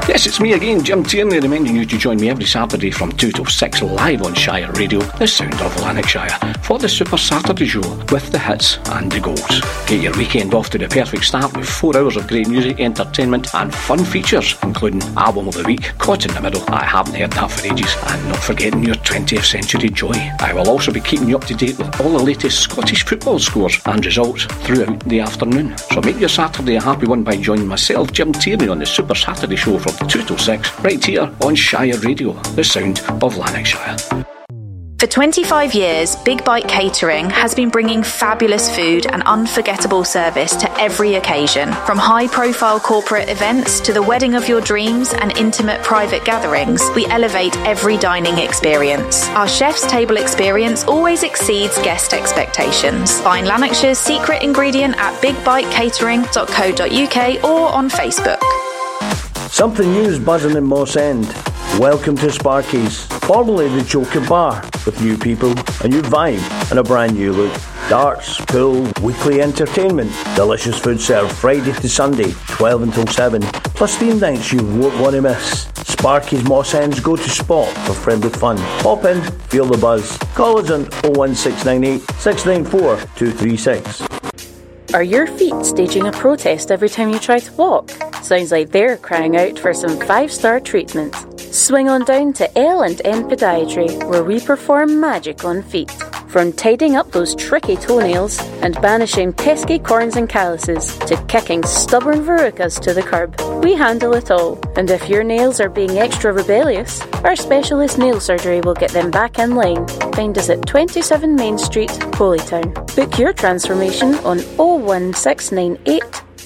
Yes, it's me again, Jim Tierney, reminding you to join me every Saturday from 2 till 6 live on Shire Radio, the sound of Lanarkshire, for the Super Saturday Show with the hits and the goals. Get your weekend off to the perfect start with 4 hours of great music, entertainment and fun features, including Album of the Week, Caught in the Middle, I haven't heard that for ages, and not forgetting your 20th Century Joy. I will also be keeping you up to date with all the latest Scottish football scores and results throughout the afternoon. So make your Saturday a happy one by joining myself, Jim Tierney, on the Super Saturday Show from 2 till 6, right here on Shire Radio, the sound of Lanarkshire. For 25 years, Big Bite Catering has been bringing fabulous food and unforgettable service to every occasion. From high-profile corporate events to the wedding of your dreams and intimate private gatherings, we elevate every dining experience. Our chef's table experience always exceeds guest expectations. Find Lanarkshire's secret ingredient at bigbitecatering.co.uk or on Facebook. Something new is buzzing in Moss End. Welcome to Sparky's, formerly the Joker Bar, with new people, a new vibe and a brand new look. Darts, pool, weekly entertainment, delicious food served Friday to Sunday, 12 until 7, plus theme nights you won't want to miss. Sparky's Moss End's go-to spot for friendly fun. Pop in, feel the buzz. Call us on 01698 694 236. Are your feet staging a protest every time you try to walk? Sounds like they're crying out for some 5-star treatment. Swing on down to L&N Podiatry, where we perform magic on feet. From tidying up those tricky toenails and banishing pesky corns and calluses to kicking stubborn verrucas to the curb, we handle it all. And if your nails are being extra rebellious, our specialist nail surgery will get them back in line. Find us at 27 Main Street, Holytown. Book your transformation on 01698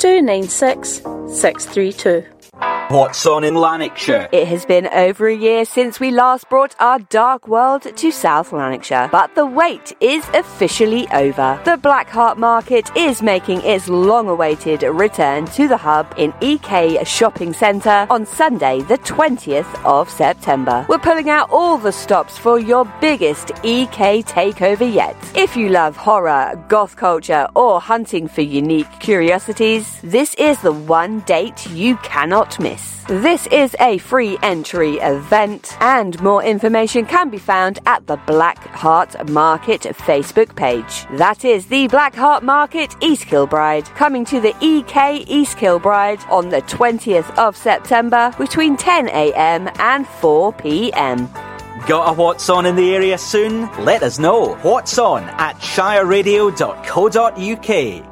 296 632. What's on in Lanarkshire? It has been over a year since we last brought our dark world to South Lanarkshire, but the wait is officially over. The Black Heart Market is making its long-awaited return to the hub in EK Shopping Centre on Sunday, the 20th of September. We're pulling out all the stops for your biggest EK takeover yet. If you love horror, goth culture, or hunting for unique curiosities, this is the one date you cannot miss. This is a free entry event, and more information can be found at the Black Heart Market Facebook page. That is the Black Heart Market East Kilbride, coming to the EK East Kilbride on the 20th of September between 10 a.m. and 4 p.m. Got a What's On in the area soon? Let us know. What's On at shireradio.co.uk.